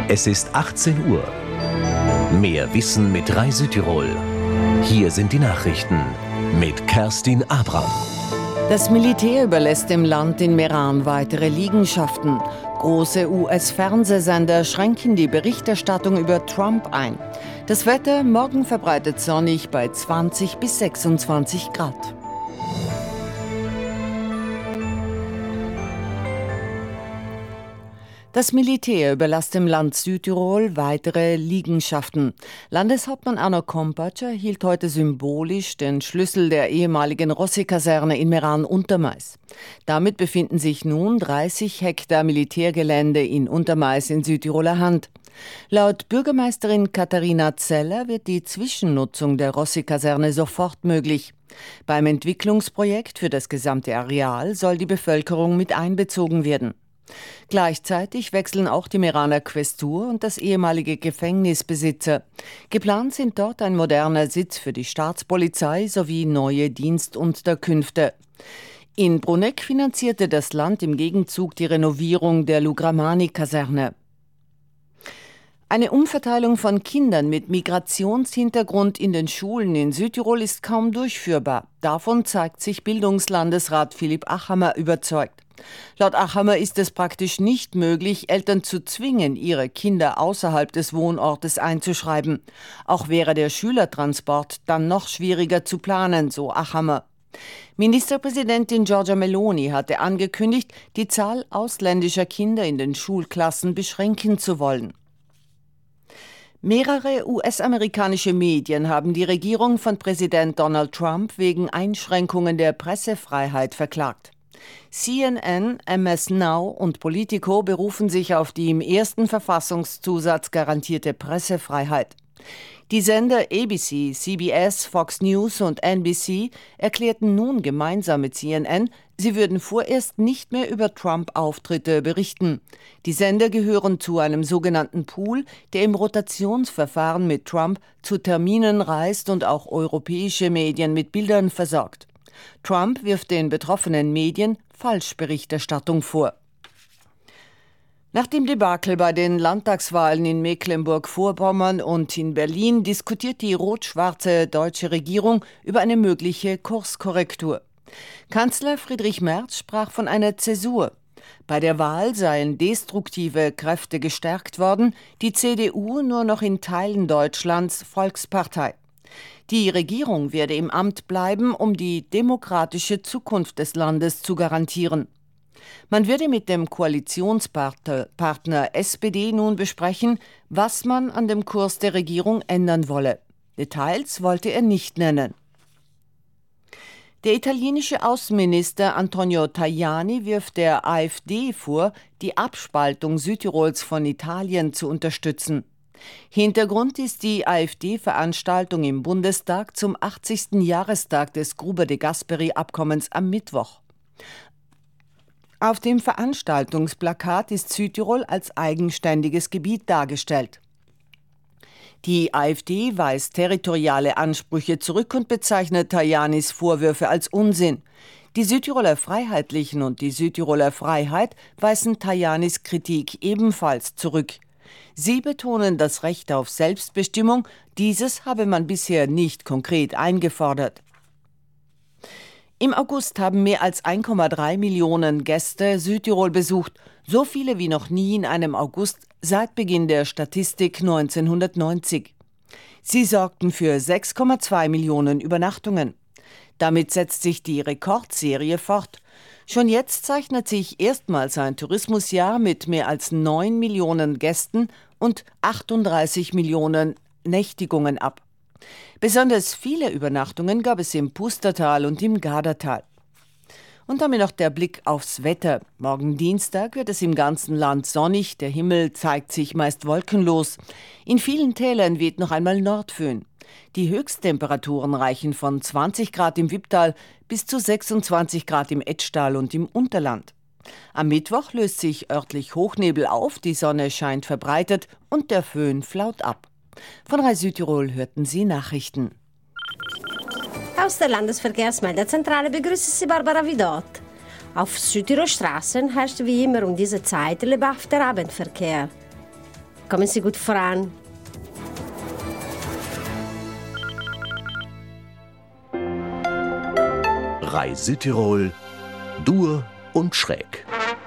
Es ist 18 Uhr. Mehr Wissen mit Rai Südtirol. Hier sind die Nachrichten mit Kerstin Abram. Das Militär überlässt dem Land in Meran weitere Liegenschaften. Große US-Fernsehsender schränken die Berichterstattung über Trump ein. Das Wetter morgen verbreitet sonnig bei 20 bis 26 Grad. Das Militär überlässt dem Land Südtirol weitere Liegenschaften. Landeshauptmann Arno Kompatsch erhielt heute symbolisch den Schlüssel der ehemaligen Rossi-Kaserne in Meran-Untermais. Damit befinden sich nun 30 Hektar Militärgelände in Untermais in Südtiroler Hand. Laut Bürgermeisterin Katharina Zeller wird die Zwischennutzung der Rossi-Kaserne sofort möglich. Beim Entwicklungsprojekt für das gesamte Areal soll die Bevölkerung mit einbezogen werden. Gleichzeitig wechseln auch die Meraner Quästur und das ehemalige Gefängnisbesitzer. Geplant sind dort ein moderner Sitz für die Staatspolizei sowie neue Dienstunterkünfte. In Bruneck finanzierte das Land im Gegenzug die Renovierung der Lugramani-Kaserne. Eine Umverteilung von Kindern mit Migrationshintergrund in den Schulen in Südtirol ist kaum durchführbar. Davon zeigt sich Bildungslandesrat Philipp Achammer überzeugt. Laut Achammer ist es praktisch nicht möglich, Eltern zu zwingen, ihre Kinder außerhalb des Wohnortes einzuschreiben. Auch wäre der Schülertransport dann noch schwieriger zu planen, so Achammer. Ministerpräsidentin Giorgia Meloni hatte angekündigt, die Zahl ausländischer Kinder in den Schulklassen beschränken zu wollen. Mehrere US-amerikanische Medien haben die Regierung von Präsident Donald Trump wegen Einschränkungen der Pressefreiheit verklagt. CNN, MS Now und Politico berufen sich auf die im ersten Verfassungszusatz garantierte Pressefreiheit. Die Sender ABC, CBS, Fox News und NBC erklärten nun gemeinsam mit CNN, sie würden vorerst nicht mehr über Trump-Auftritte berichten. Die Sender gehören zu einem sogenannten Pool, der im Rotationsverfahren mit Trump zu Terminen reist und auch europäische Medien mit Bildern versorgt. Trump wirft den betroffenen Medien Falschberichterstattung vor. Nach dem Debakel bei den Landtagswahlen in Mecklenburg-Vorpommern und in Berlin diskutiert die rot-schwarze deutsche Regierung über eine mögliche Kurskorrektur. Kanzler Friedrich Merz sprach von einer Zäsur. Bei der Wahl seien destruktive Kräfte gestärkt worden, die CDU nur noch in Teilen Deutschlands Volkspartei. Die Regierung werde im Amt bleiben, um die demokratische Zukunft des Landes zu garantieren. Man werde mit dem Koalitionspartner SPD nun besprechen, was man an dem Kurs der Regierung ändern wolle. Details wollte er nicht nennen. Der italienische Außenminister Antonio Tajani wirft der AfD vor, die Abspaltung Südtirols von Italien zu unterstützen. Hintergrund ist die AfD-Veranstaltung im Bundestag zum 80. Jahrestag des Gruber de Gasperi-Abkommens am Mittwoch. Auf dem Veranstaltungsplakat ist Südtirol als eigenständiges Gebiet dargestellt. Die AfD weist territoriale Ansprüche zurück und bezeichnet Tajanis Vorwürfe als Unsinn. Die Südtiroler Freiheitlichen und die Südtiroler Freiheit weisen Tajanis Kritik ebenfalls zurück. Sie betonen das Recht auf Selbstbestimmung, dieses habe man bisher nicht konkret eingefordert. Im August haben mehr als 1,3 Millionen Gäste Südtirol besucht, so viele wie noch nie in einem August seit Beginn der Statistik 1990. Sie sorgten für 6,2 Millionen Übernachtungen. Damit setzt sich die Rekordserie fort. Schon jetzt zeichnet sich erstmals ein Tourismusjahr mit mehr als 9 Millionen Gästen und 38 Millionen Nächtigungen ab. Besonders viele Übernachtungen gab es im Pustertal und im Gardatal. Und damit noch der Blick aufs Wetter. Morgen Dienstag wird es im ganzen Land sonnig, der Himmel zeigt sich meist wolkenlos. In vielen Tälern weht noch einmal Nordföhn. Die Höchsttemperaturen reichen von 20 Grad im Wipptal bis zu 26 Grad im Etschtal und im Unterland. Am Mittwoch löst sich örtlich Hochnebel auf, die Sonne scheint verbreitet und der Föhn flaut ab. Von Rai Südtirol hörten Sie Nachrichten. Aus der Landesverkehrsmeldezentrale begrüßt Sie Barbara Vidot. Auf Südtirol Straßen herrscht wie immer um diese Zeit lebhafter Abendverkehr. Kommen Sie gut voran. Rai Südtirol, Dur und Schräg.